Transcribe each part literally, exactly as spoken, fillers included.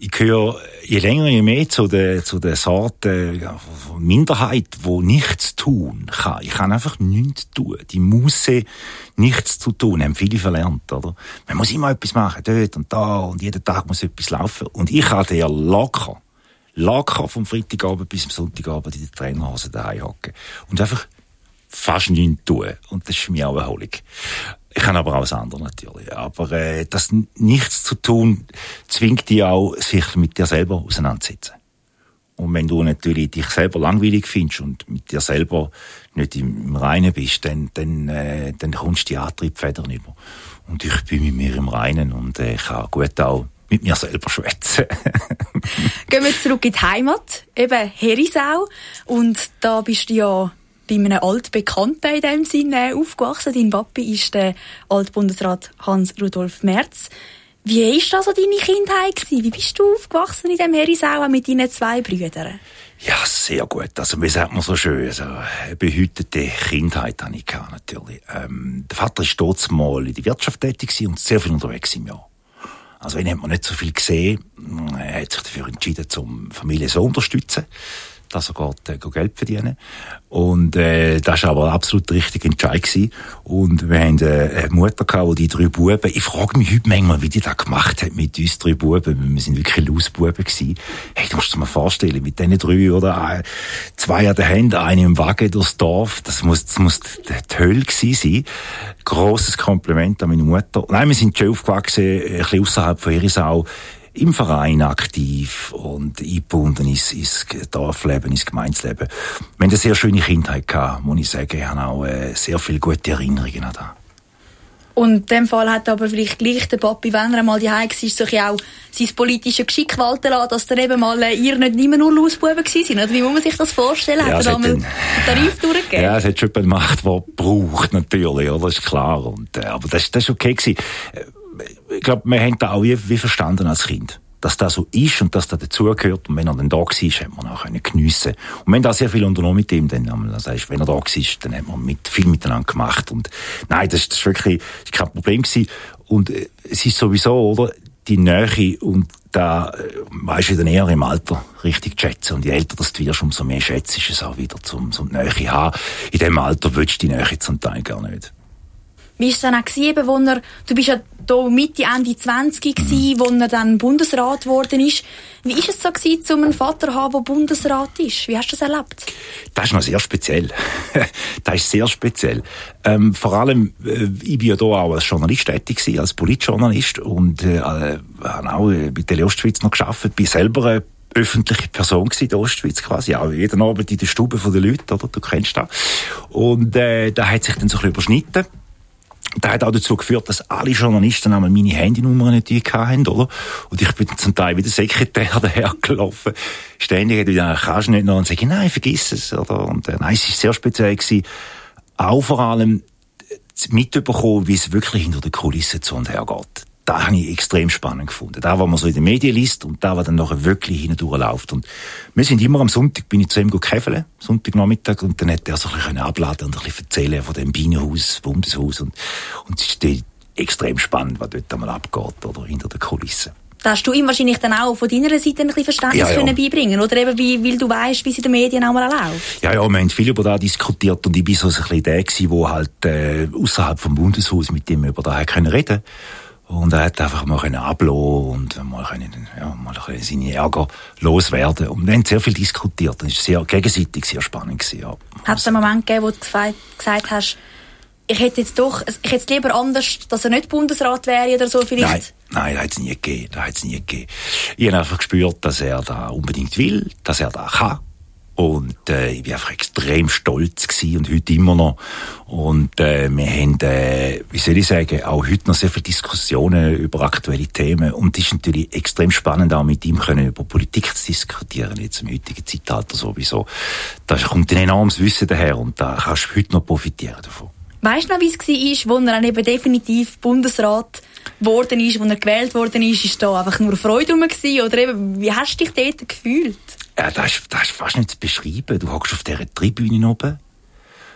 ich gehöre je länger, je mehr zu der, zu der Sorte ja, Minderheit, die nichts tun kann. Ich kann einfach nichts tun. Die Muße, nichts zu tun, haben viele verlernt, oder? Man muss immer etwas machen, dort und da, und jeden Tag muss etwas laufen. Und ich habe der locker, locker vom Freitagabend bis zum Sonntagabend in der Trainerhose daheim hocken. Und einfach fast nichts tun. Und das ist für mich auch Erholung. Ich kann aber auch das andere natürlich. Aber äh, das nichts zu tun, zwingt dich auch, sich mit dir selber auseinanderzusetzen. Und wenn du natürlich dich selber langweilig findest und mit dir selber nicht im Reinen bist, dann, dann, äh, dann kommst du die Antriebsfedern über. Und ich bin mit mir im Reinen und äh, ich kann gut auch mit mir selber schwätzen. Gehen wir zurück in die Heimat, eben Herisau. Und da bist du ja bei einem Altbekannten in dem Sinne aufgewachsen. Dein Papi ist der Altbundesrat Hans-Rudolf Merz. Wie war das so deine Kindheit gewesen? Wie bist du aufgewachsen in dem Herisau mit deinen zwei Brüdern? Ja, sehr gut. Also, wie sagt man so schön, so eine behütete Kindheit hatte ich gehabt, natürlich. Ähm, der Vater war dort mal in der Wirtschaft tätig und sehr viel unterwegs im Jahr. Also, ihn hat man nicht so viel gesehen. Er hat sich dafür entschieden, um die Familie so zu unterstützen, dass er geht, äh, Geld verdienen. Und äh, das war aber absolut der richtige Entscheid gewesen. Und wir haben äh, eine Mutter gehabt, die drei Buben, ich frage mich heute manchmal, wie die das gemacht hat mit uns drei Buben. Wir sind wirklich Lausbuben gewesen. Hey, du musst dir mal vorstellen, mit diesen drei, oder? Zwei an den Händen, eine im Wagen durchs Dorf. Das muss, das muss die Hölle gewesen sein. Grosses Kompliment an meine Mutter. Nein, wir sind schon aufgewachsen, ein bisschen ausserhalb von Herisau, im Verein aktiv und eingebunden ins, ins Dorfleben, ins Gemeinsleben. Wir haben eine sehr schöne Kindheit gehabt, muss ich sagen. Ich habe auch äh, sehr viele gute Erinnerungen an das. Und in dem Fall hat aber vielleicht gleich der Papi, wenn er einmal daheim war, sich auch sein politisches Geschick walten lassen, dass dann eben mal äh, ihr nicht immer nur Lausbuben gewesen sind. Oder wie muss man sich das vorstellen? Ja, hat er da mal den Tarif durchgegeben? Ja, es hat schon jemand gemacht, der braucht, natürlich, oder? Das ist klar. Und, äh, aber das, das ist okay gewesen. Ich glaube, wir haben da auch wie, wie verstanden als Kind, dass das so ist und dass das dazugehört. Und wenn er dann da war, hat man auch geniessen können. Und wir haben da sehr viel unternommen mit ihm. Dann, das heißt, wenn er da war, dann haben wir mit, viel miteinander gemacht. Und nein, das, das ist wirklich das ist kein Problem gewesen. Und äh, es ist sowieso, oder, die Nähe und da äh, weisst du dann eher im Alter richtig zu schätzen. Und je älter das du wirst, umso mehr schätzt es auch wieder, zum, zum Nähe haben. In diesem Alter willst du die Nähe zum Teil gar nicht. Wie war es dann auch gewesen, wo er, du bist ja da Mitte, Ende zwanzig gewesen, wo er dann Bundesrat geworden ist. Wie war es so gewesen, um einen Vater zu haben, der Bundesrat ist? Wie hast du das erlebt? Das ist noch sehr speziell. Das ist sehr speziell. Ähm, vor allem, äh, ich bin ja da auch als Journalist tätig gewesen, als Politjournalist und äh, habe auch äh, bei Tele Ostschweiz noch gearbeitet, bin selber eine öffentliche Person gewesen, in der Ostschweiz quasi, auch jeden Abend in der Stube der Leute, oder? Du kennst das. Und äh, da hat sich dann so ein bisschen überschnitten. Das hat auch dazu geführt, dass alle Journalisten einmal meine Handynummern nicht hatten, oder? Und ich bin zum Teil wie der Sekretär dahergelaufen. Ständig hat wieder, kannst du nicht noch, und sage, nein, vergiss es, oder? Und, äh, nein, es war sehr speziell gewesen. Auch vor allem mitbekommen, wie es wirklich hinter den Kulissen zu und her geht. Das habe ich extrem spannend gefunden. Da, was man so in den Medien liest und da, was dann nachher wirklich hindurch läuft. Und wir sind immer am Sonntag, bin ich zu ihm käfeln, Sonntagnachmittag, und dann hat er so ein bisschen abladen und ein bisschen erzählen von dem Bienenhaus, Bundeshaus, und, und es ist extrem spannend, was dort einmal abgeht, oder, hinter den Kulissen. Da hast du ihm wahrscheinlich dann auch von deiner Seite ein bisschen Verständnis ja, ja. können beibringen, oder eben, wie, weil du weißt, wie es in den Medien auch mal läuft. Ja, ja, wir haben viel über das diskutiert und ich bin so ein bisschen der gewesen, der halt, äh, außerhalb vom Bundeshaus mit ihm über das reden konnte. Und er hat einfach mal ablassen und mal, können, ja, mal seine Ärger loswerden. Und wir haben sehr viel diskutiert. Das war sehr gegenseitig sehr spannend gewesen, ja. Hat es einen Moment gegeben, wo du gesagt hast, ich hätte jetzt doch, ich hätte es lieber anders, dass er nicht Bundesrat wäre oder so vielleicht? Nein, nein, das hat es nie gegeben. Das hat es nie gegeben. Ich habe einfach gespürt, dass er da unbedingt will, dass er da kann. Und äh, ich bin einfach extrem stolz gewesen und heute immer noch. Und äh, wir haben, äh, wie soll ich sagen, auch heute noch sehr viele Diskussionen über aktuelle Themen. Und es ist natürlich extrem spannend, auch mit ihm können über Politik zu diskutieren, jetzt im heutigen Zeitalter sowieso. Da kommt ein enormes Wissen daher und da kannst du heute noch profitieren davon. Weißt du noch, wie es war, als er dann eben definitiv Bundesrat geworden ist, als er gewählt worden ist? Ist da einfach nur Freude rum gewesen? Oder eben, wie hast du dich dort gefühlt? Ja, das ist, das ist fast nicht zu beschreiben. Du hockst auf dieser Tribüne oben,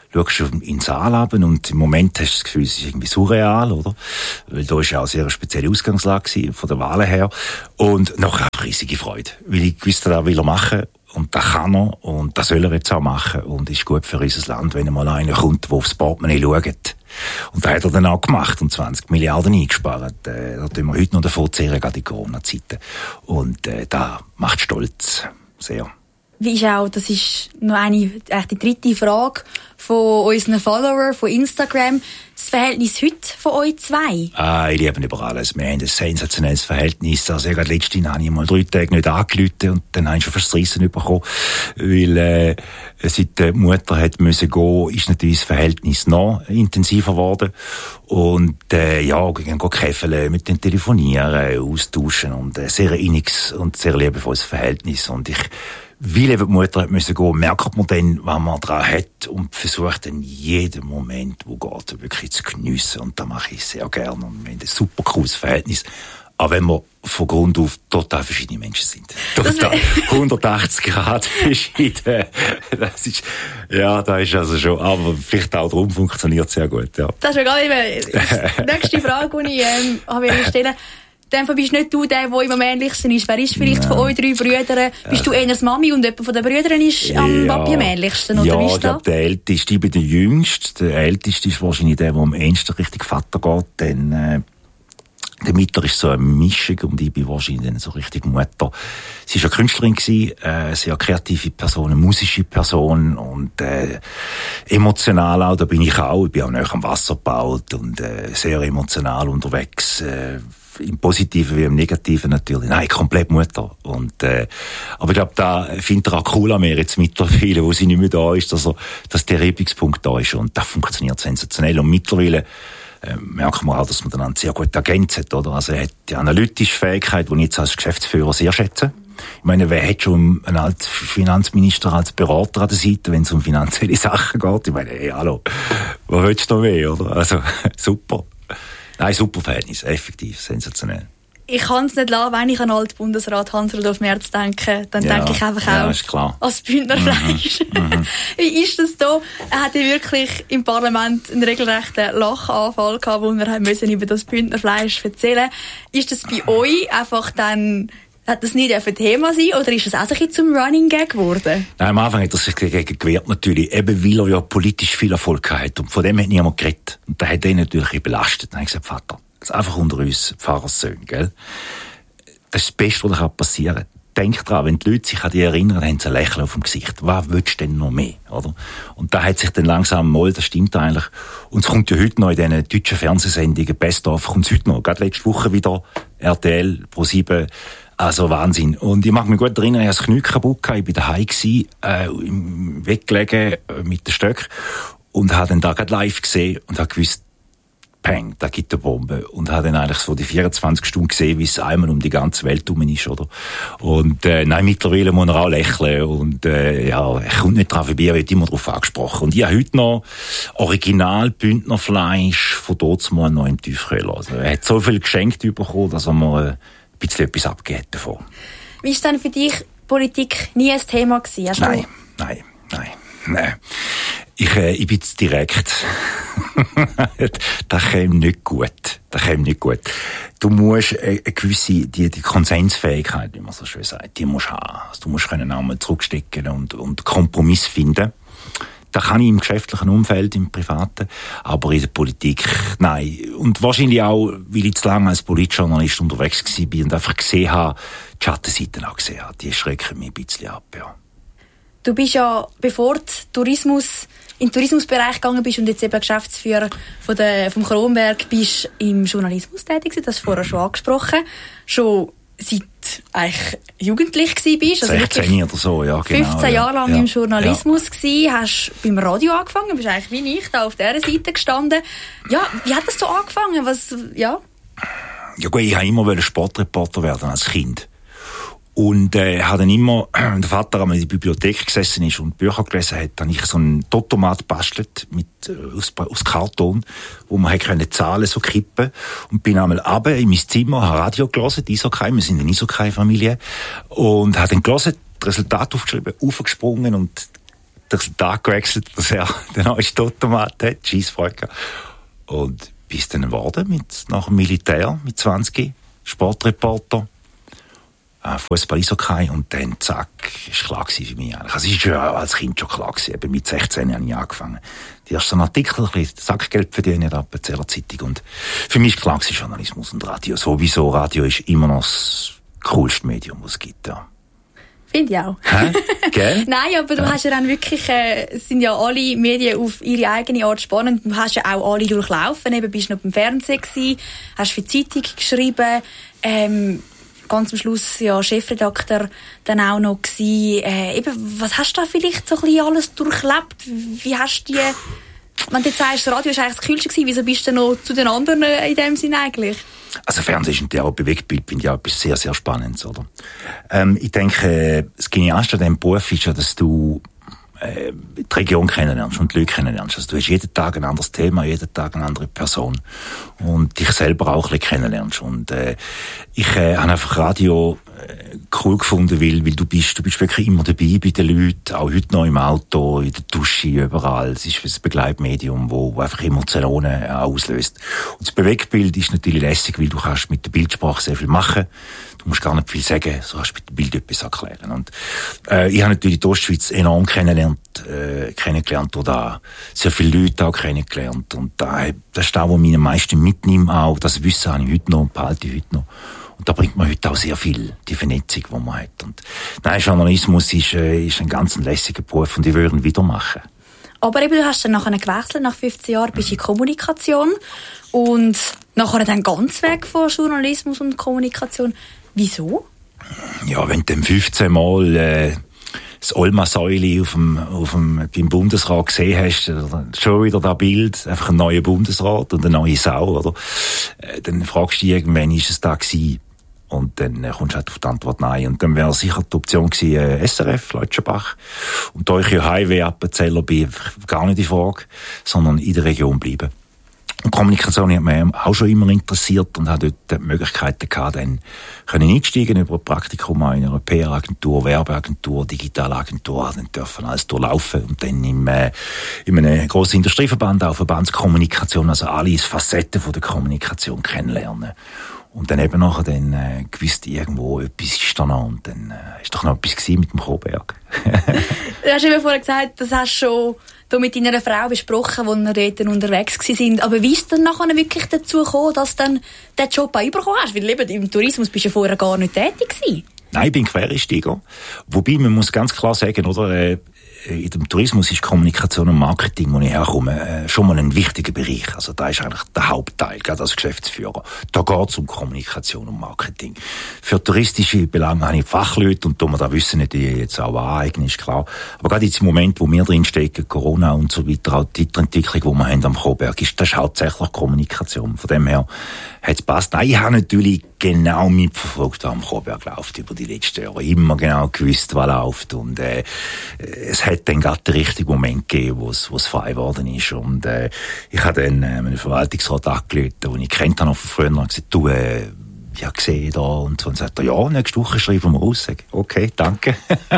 schaust du in den Saal runter und im Moment hast du das Gefühl, es ist irgendwie surreal, oder? Weil da ist ja auch eine sehr spezielle Ausgangslage von der Wahlen her. Und nachher auch riesige Freude. Weil ich wusste, das will er machen. Und das kann er. Und das soll er jetzt auch machen. Und ist gut für unser Land, wenn mal einer kommt, der aufs Portemonnaie schaut. Und das hat er dann auch gemacht und zwanzig Milliarden eingespart. Äh, da tun wir heute noch davor zehren, gerade in Corona-Zeiten. Und äh, das macht stolz. Sehr. Wie ist auch, das ist noch eine, eigentlich die dritte Frage von unseren Followern von Instagram. Das Verhältnis heute von euch zwei? Ah, ich liebe über alles. Wir haben ein sensationelles Verhältnis. Also, gerade letztens habe ich mal drei Tage nicht angerufen und dann habe ich schon fast das Reissen bekommen. Weil, äh, seit die Mutter hat müssen gehen, ist natürlich das Verhältnis noch intensiver geworden. Und, äh, ja, wir gehen käfeln, mit dem telefonieren, austauschen und, äh, sehr inniges und sehr liebevolles Verhältnis. Und ich, weil eben die Mutter hat müssen gehen, merkt man dann, was man dran hat und versucht dann jeden Moment, wo geht, wirklich zu geniessen. Und das mache ich sehr gerne. Und wir haben ein super cooles Verhältnis. Auch wenn wir von Grund auf total verschiedene Menschen sind. Total hundertachtzig Grad verschieden. Das ist, ja, das ist also schon, aber vielleicht auch darum funktioniert es sehr gut, ja. Das ist ja gar nicht mehr die nächste Frage, die ich, ähm, habe stellen. Dann bist nicht du der, der immer am ähnlichsten ist. Wer ist vielleicht ja. von euch drei Brüdern? Bist du eher das Mami und jemand von den Brüdern ist am ja. Papi am ähnlichsten? Oder ja, wie ist ich glaube, der Älteste, ich bin der Jüngste. Der Älteste ist wahrscheinlich der, der am ehesten Richtung Vater geht. Dann, äh, der Mittler ist so eine Mischung und ich bin wahrscheinlich dann so richtig Mutter. Sie war eine Künstlerin gewesen, äh, sehr kreative Person, eine musische Person und äh, emotional auch, da bin ich auch. Ich bin auch näher am Wasser gebaut und äh, sehr emotional unterwegs. Äh, im Positiven wie im Negativen natürlich. Nein, komplett Mutter. Und, äh, aber ich glaube, da findet er auch cool an mir jetzt mittlerweile, wo sie nicht mehr da ist, dass, er, dass der Reibungspunkt da ist. Und das funktioniert sensationell. Und mittlerweile äh, merkt man auch, dass man dann sehr gut ergänzt, oder? Also er hat die analytische Fähigkeit, die ich jetzt als Geschäftsführer sehr schätze. Ich meine, wer hat schon einen als Finanzminister als Berater an der Seite, wenn es um finanzielle Sachen geht? Ich meine, hey, hallo, was willst du noch mehr, oder? Also, super. Nein, super Verhältnis, effektiv, sensationell. Ich kann es nicht lassen, wenn ich an Altbundesrat Hans-Rudolf Merz denke, dann ja, denke ich einfach ja, auch ist klar. als Bündnerfleisch. Mhm. Wie ist das da? Er hatte wirklich im Parlament einen regelrechten Lachanfall gehabt, wo wir müssen über das Bündnerfleisch erzählen. Ist das bei euch einfach dann, hat das nicht ein Thema sein oder ist das auch ein bisschen zum Running Gag geworden? Nein, am Anfang hat er sich dagegen gewehrt, natürlich. Eben weil er ja politisch viel Erfolg hat. Und von dem hat niemand geredet. Und da hat er ihn natürlich belastet. Dann habe ich gesagt, Vater, das ist einfach unter uns Pfarrersöhne, gell? Das ist das Beste, was passieren kann. Denk dran, wenn die Leute sich an dich erinnern, haben sie ein Lächeln auf dem Gesicht. Was willst du denn noch mehr, oder? Und da hat sich dann langsam mal, das stimmt eigentlich. Und es kommt ja heute noch in diesen deutschen Fernsehsendungen, Best of, kommt es heute noch. Gerade letzte Woche wieder, R T L, Pro sieben. Also Wahnsinn. Und ich mag mich gut erinnern, ich hatte das Knie kaputt gehabt, ich war daheim gewesen, äh, im weggelegen äh, mit den Stöcken und habe dann da gerade live gesehen und habe gewusst, peng, da gibt eine Bombe. Und habe dann eigentlich so die vierundzwanzig Stunden gesehen, wie es einmal um die ganze Welt herum ist, oder? Und, äh, nein, mittlerweile muss er auch lächeln und, äh, ja, er kommt nicht drauf vorbei, er wird immer darauf angesprochen. Und ich habe heute noch Original Bündnerfleisch von dort mal noch im Tiefkühler. Also, er hat so viel geschenkt bekommen, dass er mir, äh, ein bisschen etwas abgegeben davon. Wie ist denn für dich Politik nie ein Thema gewesen? Hast nein, du... nein, nein, nein. Ich, äh, ich bin zu direkt. Das käme nicht gut. Das käme nicht gut. Du musst äh, eine gewisse, die, die Konsensfähigkeit, wie man so schön sagt, die musst du haben. Also, du musst können auch mal zurückstecken und, und Kompromiss finden. Das kann ich im geschäftlichen Umfeld, im Privaten, aber in der Politik, nein. Und wahrscheinlich auch, weil ich zu lange als Politjournalist unterwegs war und einfach gesehen habe, die Schattenseiten auch gesehen habe. Die schrecken mich ein bisschen ab, ja. Du bist ja, bevor du Tourismus, in den Tourismusbereich gegangen bist und jetzt eben Geschäftsführer von der, vom Kronberg, bist im Journalismus tätig gewesen, das hast du vorher schon angesprochen. Schon seit eigentlich jugendlich gewesen bist. Also sechzehn oder so, ja, genau. fünfzehn Jahre lang ja, im Journalismus ja. gewesen, hast beim Radio angefangen, bist eigentlich wie ich da auf dieser Seite gestanden. Ja, wie hat das so angefangen? Was, ja? Ja gut, ich wollte immer Sportreporter werden als Kind. Und äh, habe dann immer, wenn der Vater einmal in der Bibliothek gesessen ist und Bücher gelesen hat, habe ich so einen Totomat bastelt mit äh, aus, aus Karton, wo man können Zahlen so kippen und bin einmal runter in mein Zimmer, habe Radio gelesen, die Eishockey, wir sind eine Eishockey-Familie, und habe dann gelesen, das Resultat aufgeschrieben, aufgesprungen und durch den Tag gewechselt, dass er den neuen Stottomat hat, Scheissfreude gehabt. Und bis dann geworden, mit, nach dem Militär, mit zwanzig, Sportreporter, äh, Fußball, Eishockey, und dann, zack, ist klar gewesen für mich eigentlich. Also, es ist ja als Kind schon klar gewesen. Eben mit sechzehn habe ich angefangen. Die ersten Artikel, ein bisschen Sackgeld verdienen, ab der Zähler Zeitung. Und für mich ist klar gewesen, Journalismus und Radio. Sowieso, Radio ist immer noch das coolste Medium, was es gibt, ja. Finde ich auch. Hä? Gell? Nein, aber du ja. hast ja dann wirklich, äh, es sind ja alle Medien auf ihre eigene Art spannend. Du hast ja auch alle durchlaufen. Eben bist du noch beim Fernsehen gewesen, hast für die Zeitung geschrieben, ähm, ganz am Schluss ja Chefredakteur dann auch noch gewesen. Äh, eben, was hast du da vielleicht so ein bisschen alles durchlebt? Wie hast du die, wenn du jetzt sagst, das Radio war eigentlich das Kühlste gewesen, wieso bist du noch zu den anderen in dem Sinn eigentlich? Also Fernsehen ist natürlich auch Bewegtbild, finde ich auch etwas sehr, sehr Spannendes, oder? Ähm, ich denke, das Genialste an diesem Beruf ist ja, dass du äh, die Region kennenlernst und die Leute kennenlernst. Also du hast jeden Tag ein anderes Thema, jeden Tag eine andere Person und dich selber auch ein bisschen kennenlernst. Und äh, ich äh, habe einfach Radio äh, cool gefunden, weil, weil du bist, du bist wirklich immer dabei bei den Leuten, auch heute noch im Auto, in der Dusche, überall. Es ist ein Begleitmedium, wo, wo einfach Emotionen äh, auslöst. Und das Bewegtbild ist natürlich lässig, weil du kannst mit der Bildsprache sehr viel machen. Du musst gar nicht viel sagen, so hast du mit dem Bild etwas erklären. Und äh, ich habe natürlich die Ostschweiz enorm kennengelernt, äh, kennengelernt oder sehr viele Leute auch kennengelernt. Und da, das ist das, was mich am meisten mitnimmt, auch das Wissen habe ich heute noch und behalte ich heute noch. Und da bringt man heute auch sehr viel, die Vernetzung, die man hat. Und nein, Journalismus ist, äh, ist ein ganz lässiger Beruf und ich würde ihn wieder machen. Aber eben, du hast dann nachher gewechselt, nach fünfzehn Jahren bist du in Kommunikation und nachher dann ganz weg von Journalismus und Kommunikation. Wieso? Ja, wenn du dann fünfzehn Mal äh, das Olma-Säule auf dem, auf dem, beim Bundesrat gesehen hast, schon wieder das Bild, einfach ein neuer Bundesrat und eine neue Sau, oder? Äh, dann fragst du dich irgendwann, ist es da gewesen? Und dann äh, kommst du halt auf die Antwort nein. Und dann wäre sicher die Option gewesen, äh, S R F, Leutschenbach. Und da ich ja Highway-Appenzeller bin, gar nicht die Frage, sondern in der Region bleiben. Und Kommunikation hat mich auch schon immer interessiert und hat dort die Möglichkeiten gehabt, dann können einsteigen über ein Praktikum in einer P R-Agentur, Werbeagentur, Digitalagentur, dann dürfen alles durchlaufen und dann im, äh, in einem grossen Industrieverband, auch Verbandskommunikation, also alle Facetten von der Kommunikation kennenlernen. Und dann eben nachher dann äh, gewusst, irgendwo etwas ist da noch und dann äh, ist doch noch etwas gewesen mit dem Koberg. Du hast eben vorher gesagt, das hast du schon du mit deiner Frau besprochen, wo wir dort unterwegs waren. Aber wie ist es dann nachher wirklich dazu gekommen, dass du dann den Job auch bekommen hast? Weil eben im Tourismus bist du ja vorher gar nicht tätig gewesen. Nein, ich bin Quereinsteiger. Wobei, man muss ganz klar sagen, oder, äh, in dem Tourismus ist Kommunikation und Marketing, wo ich herkomme, äh, schon mal ein wichtiger Bereich. Also da ist eigentlich der Hauptteil, gerade als Geschäftsführer. Da geht es um Kommunikation und Marketing. Für touristische Belange habe ich Fachleute und da wir da wissen, die jetzt auch aneignen, ist klar. Aber gerade jetzt im Moment, wo wir drinstecken, Corona und so weiter, auch die Entwicklung, die wir haben am Koberg, ist das hauptsächlich Kommunikation. Von dem her hat es passt. Nein, ich habe natürlich genau mitverfolgt, was am Koberg läuft über die letzten Jahre. Immer genau gewusst, was läuft. Und äh, es hat dann gerade den richtigen Moment gegeben, wo es, wo es frei geworden ist. Und äh, ich habe dann äh, meinen Verwaltungsrat angerufen, den ich kennt habe von früher, und gesagt, du, äh, ich habe gesehen da. Und so, und sagt er, ja, nächste Woche schreiben wir aus. Sag, okay, danke.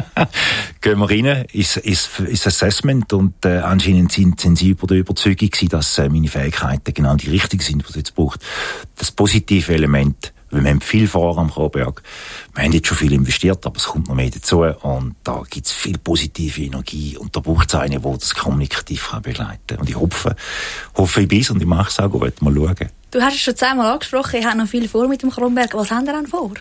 Gehen wir rein, ist, ist, ist Assessment. Und äh, anscheinend sind, sind sie über der Überzeugung gewesen, dass äh, meine Fähigkeiten genau die richtigen sind, was es jetzt braucht. Das positive Element, weil wir haben viel vor am Koberg. Wir haben jetzt schon viel investiert, aber es kommt noch mehr dazu. Und da gibt es viel positive Energie. Und da braucht es einen, der das kommunikativ begleiten kann. Und ich hoffe, hoffe ich bis und ich mache es auch gut. Mal schauen. Du hast es schon zweimal angesprochen, ich habe noch viel vor mit dem Kronberg. Was haben wir denn vor?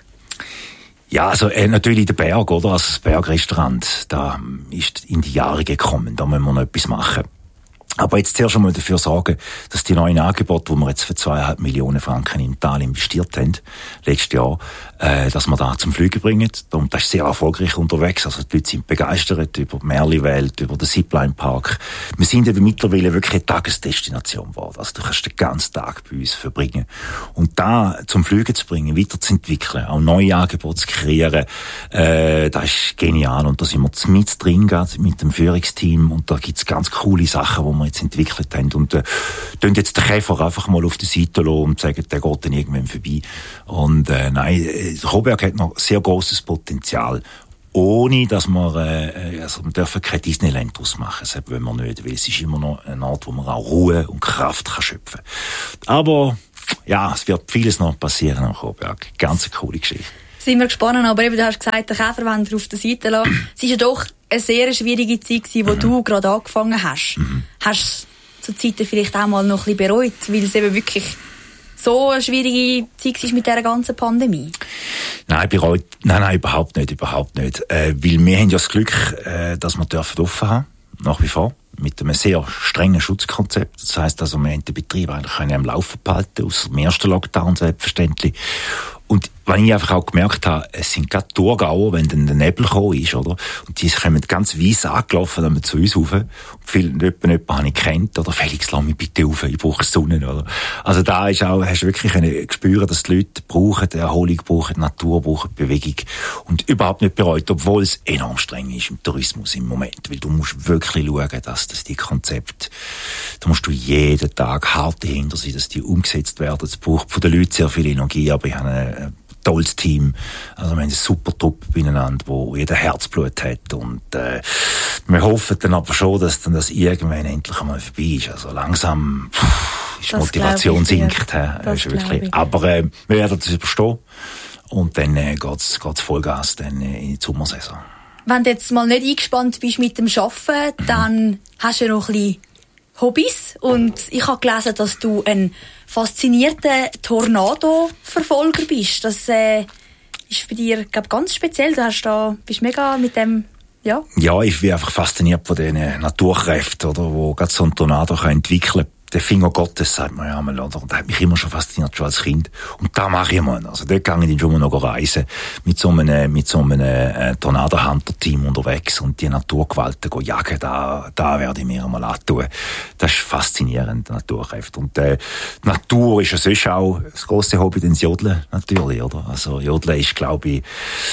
Ja, also äh, natürlich der Berg, oder? Also das Bergrestaurant, da ist in die Jahre gekommen. Da müssen wir noch etwas machen. Aber jetzt zuerst einmal dafür sorgen, dass die neuen Angebote, die wir jetzt für zweieinhalb Millionen Franken im Tal investiert haben, letztes Jahr, äh, dass wir da zum Fliegen bringen. Und das ist sehr erfolgreich unterwegs. Also die Leute sind begeistert über die Merli-Welt, über den Zipline-Park. Wir sind eben mittlerweile wirklich eine Tagesdestination geworden. Also du kannst den ganzen Tag bei uns verbringen. Und da zum Fliegen zu bringen, weiterzuentwickeln, auch neue Angebote zu kreieren, äh, das ist genial. Und da sind wir mit drin mit dem Führungsteam und da gibt's ganz coole Sachen, die wir jetzt entwickelt haben. Und äh, tun jetzt den Käfer einfach mal auf die Seite lassen und sagen, der geht dann irgendwann vorbei. Und äh, nein, Koberg hat noch sehr grosses Potenzial. ohne dass wir, äh, also wir dürfen kein Disneyland draus machen. Das wollen wir nicht, weil es ist immer noch ein Ort, wo man auch Ruhe und Kraft kann schöpfen kann. Aber, ja, es wird vieles noch passieren am Coburg. Ganz eine coole Geschichte. Sind wir gespannt, aber eben, du hast gesagt, den Käferwender auf der Seite lassen. Es war ja doch eine sehr schwierige Zeit gewesen, wo mhm. du gerade angefangen hast. Mhm. Hast du zur Zeit vielleicht auch mal noch ein bisschen bereut, weil es eben wirklich so eine schwierige Zeit war mit dieser ganzen Pandemie? Nein, bereut, nein, nein, überhaupt nicht, überhaupt nicht. Äh, weil wir haben ja das Glück, äh, dass wir dürfen offen haben, nach wie vor, mit einem sehr strengen Schutzkonzept. Das heisst also, wir haben den Betrieb eigentlich können am Laufen behalten, aus dem ersten Lockdown selbstverständlich. Und wenn ich einfach auch gemerkt habe, es sind gerade Thurgauer, wenn dann der Nebel gekommen ist, oder? Und die kommen ganz weiss angelaufen, dann zu uns rauf. Und viele, jemanden habe ich kennt, oder? Felix, lass mich bitte rauf, ich brauche Sonne, oder? Also da ist auch, hast du wirklich können spüren, dass die Leute brauchen, die Erholung brauchen, die Natur brauchen, die Bewegung. Und überhaupt nicht bereut, obwohl es enorm streng ist im Tourismus im Moment. Weil du musst wirklich schauen, dass das die Konzepte, da musst du jeden Tag hart dahinter sein, dass die umgesetzt werden. Es braucht von den Leuten sehr viel Energie, aber ich habe eine tolles Team. Also wir haben eine super Truppe beieinander, wo jeder Herzblut hat. Und äh, wir hoffen dann aber schon, dass dann das irgendwann endlich einmal vorbei ist. Also langsam pff, ist die Motivation sinkt. Das ist wirklich. Aber äh, wir werden das überstehen. Und dann äh, geht's, geht's Vollgas dann, äh, in die Sommersaison. Wenn du jetzt mal nicht eingespannt bist mit dem Arbeiten, mhm. dann hast du ja noch ein bisschen Hobbys. Und ich habe gelesen, dass du ein faszinierter Tornado-Verfolger bist. Das äh, ist bei dir, glaube ich, ganz speziell. Du hast da, bist mega mit dem, ja? Ja, ich bin einfach fasziniert von diesen Naturkräften, oder, wo gerade so ein Tornado kann entwickeln kann. Der Finger Gottes, sagt man ja einmal, oder? Und das hat mich immer schon fasziniert, schon als Kind. Und da mache ich mal. Also dort gehe ich schon mal noch reisen. Mit so einem, mit so einem, äh, Tornado-Hunter-Team unterwegs und die Naturgewalten go jagen, da, da werde ich mir einmal antun. Das ist faszinierend, Naturkräfte. Und, äh, die Natur ist ja sonst auch das grosse Hobby, das Jodeln, natürlich, oder? Also, Jodeln ist, glaube ich,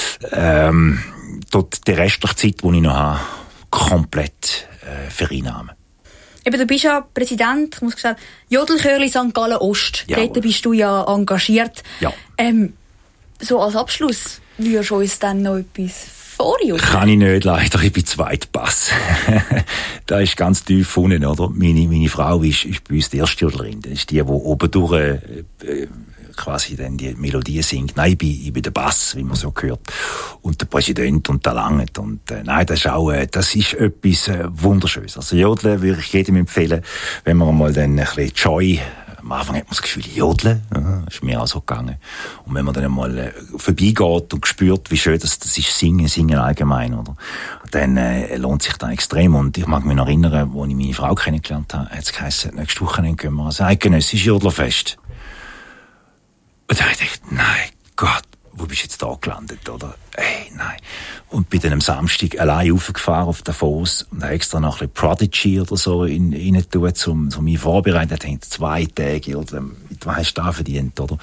ähm, dort die restliche Zeit, die ich noch habe, komplett, äh, vereinnahme. Eben, du bist ja Präsident, ich muss sagen, Jodelchörli Sankt Gallen Ost. Jawohl. Dort bist du ja engagiert. Ja. Ähm, so als Abschluss, würdest du uns dann noch etwas vorjodeln? Kann ich nicht, leider. Ich bin Zweitpass. Da ist ganz tief unten, oder? Meine, meine Frau ist, ist bei uns die erste Jodlerin. Das ist die, die oben durch, äh, quasi dann die Melodie singt. Nein, ich bin, ich bin der Bass, wie man so hört. Und der Präsident und der Langet. Und, äh, nein, das ist auch, äh, das ist etwas, äh, Wunderschönes. Also Jodeln würde ich jedem empfehlen, wenn man mal dann ein bisschen Joy, am Anfang hat man das Gefühl, Jodeln, ja, ist mir auch so gegangen. Und wenn man dann mal äh, vorbeigeht und spürt, wie schön das, das ist, Singen, Singen allgemein, oder? Dann, äh, lohnt sich das extrem. Und ich mag mich noch erinnern, als ich meine Frau kennengelernt habe, hat es geheißen, nächste Woche gehen wir ans eidgenössische Jodlerfest. Und da habe ich gedacht, nein, Gott, wo bist du jetzt da gelandet, oder? Hey, nein. Und bin dann am Samstag allein raufgefahren auf Davos und habe extra noch ein bisschen Prodigy oder so in, rein tun, um, um mich vorbereiten. Ich dachte, zwei Tage, oder? Du hast da verdient, oder?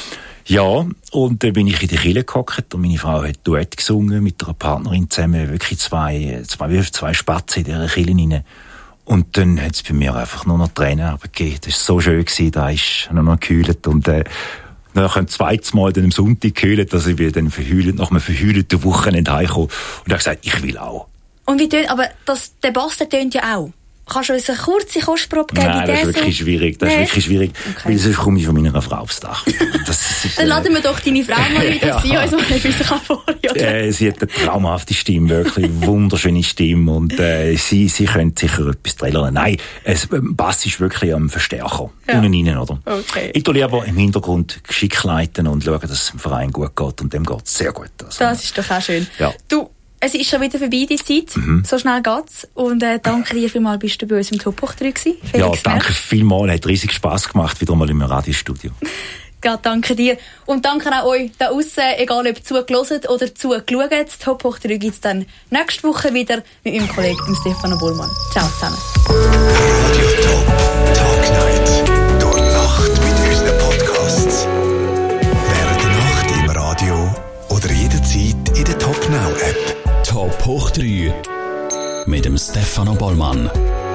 Ja, und dann bin ich in die Kirche gehockt und meine Frau hat Duett gesungen mit einer Partnerin zusammen, wirklich zwei, zwei, zwei Spatzen in dieser Kirche rein. Und dann hat es bei mir einfach nur noch Tränen runtergegeben. Das war so schön gewesen, da ist nur noch gekühlt und, äh, dann kam zweites Mal dann am Sonntag gehüllt, dass ich wieder dann verhüllt, nach einem verhüllten Wochenende heimkomme. Und habe gesagt, ich will auch. Und wie tönt, aber das, der Bass, der tönt ja auch. Kannst du uns eine kurze Kostprobe geben? Nein, das ist wirklich so schwierig. Das nee. ist wirklich schwierig. Okay. Weil sonst komme ich von meiner Frau aufs Dach. Das ist, dann äh, laden wir doch deine Frau mal wieder, dass ja. sie uns mal etwas vorjodeln kann. Äh, sie hat eine traumhafte Stimme, wirklich wunderschöne Stimme. Und äh, sie, sie könnte sicher etwas trällern. Nein, es, Bass ist wirklich am Verstärker. Ja. Innen rein, oder? Okay. Ich tue lieber im Hintergrund geschickt leiten und schauen, dass es dem Verein gut geht. Und dem geht es sehr gut. Also, das ist doch auch schön. Ja. Du, es ist schon wieder vorbei, die Zeit. Mhm. So schnell geht's. Und äh, danke dir vielmals, bist du bei uns im Top hoch drei gewesen. Ja, danke vielmals. Hat riesig Spass gemacht, wieder mal im Radiostudio. Ja, danke dir. Und danke auch euch da aussen, egal ob zugehört oder zugeschaut. Top hoch drei gibt's dann nächste Woche wieder mit meinem Kollegen Stefano Bollmann. Ciao zusammen. Radio Top, Tag Night. Durch Nacht mit unseren Podcasts. Während der Nacht im Radio oder jederzeit in der Top Now App. Top hoch drei mit dem Stefano Bollmann.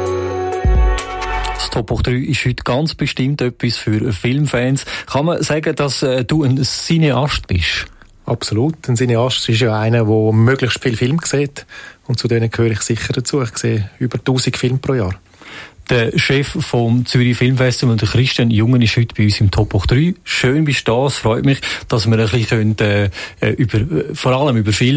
Das Top hoch drei ist heute ganz bestimmt etwas für Filmfans. Kann man sagen, dass äh, du ein Cineast bist? Absolut. Ein Cineast ist ja einer, der möglichst viel Film sieht. Und zu denen gehöre ich sicher dazu. Ich sehe über tausend Filme pro Jahr. Der Chef vom Zürich Filmfestival, der Christian Jungen, ist heute bei uns im Top hoch drei. Schön bist du da. Es freut mich, dass wir ein bisschen können, äh, über, vor allem über Film